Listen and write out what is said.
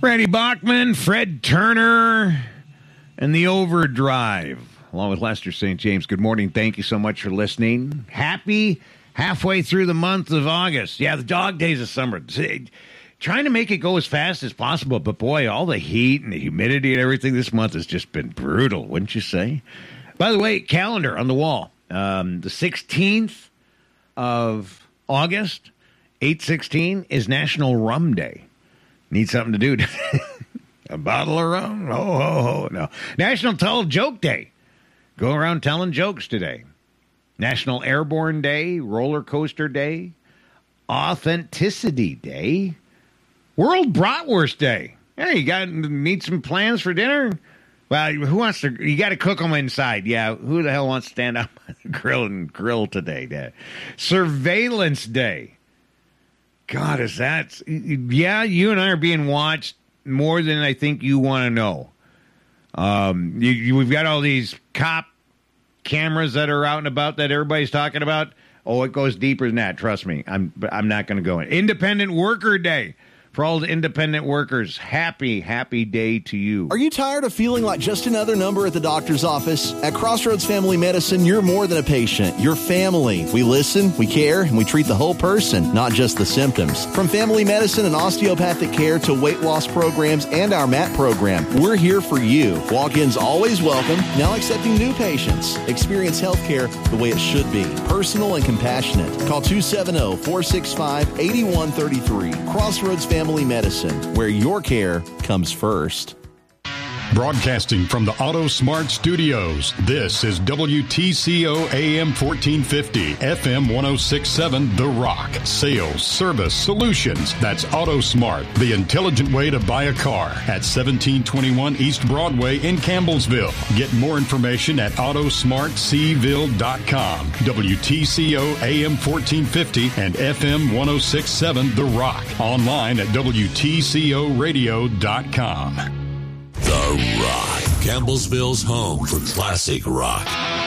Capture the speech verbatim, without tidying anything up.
Randy Bachman, Fred Turner, and the Overdrive, along with Lester Saint James. Good morning. Thank you so much for listening. Happy halfway through the month of August. Yeah, the dog days of summer. Trying to make it go as fast as possible, but boy, all the heat and the humidity and everything this month has just been brutal, wouldn't you say? By the way, calendar on the wall. Um, the sixteenth of August, eight sixteen, is National Rum Day. Need something to do. A bottle of rum? Ho, ho, ho. No. National Tell Joke Day. Go around telling jokes today. National Airborne Day, Roller Coaster Day, Authenticity Day, World Bratwurst Day. Hey, you got need some plans for dinner? Well, who wants to? You got to cook them inside. Yeah, who the hell wants to stand up on the grill and grill today? Dad? Surveillance Day. God, is that? Yeah, you and I are being watched more than I think you want to know. Um, you, you, we've got all these cop cameras that are out and about that everybody's talking about. Oh, it goes deeper than that. Trust me. I'm I'm not going to go in. Independent Worker Day. For all the independent workers, happy, happy day to you. Are you tired of feeling like just another number at the doctor's office? At Crossroads Family Medicine, you're more than a patient. You're family. We listen, we care, and we treat the whole person, not just the symptoms. From family medicine and osteopathic care to weight loss programs and our M A T program, we're here for you. Walk-ins always welcome, now accepting new patients. Experience healthcare the way it should be. Personal and compassionate. Call two seven zero, four six five, eight one three three. Crossroads Family Family Medicine, where your care comes first. Broadcasting from the Auto Smart Studios, this is W T C O A M fourteen fifty, F M ten sixty-seven, The Rock. Sales, service, solutions. That's Auto Smart, the intelligent way to buy a car at seventeen twenty-one East Broadway in Campbellsville. Get more information at auto smart c ville dot com. W T C O A M fourteen fifty and F M ten sixty-seven, The Rock. Online at W T C O radio dot com. The Rock, Campbellsville's home for classic rock.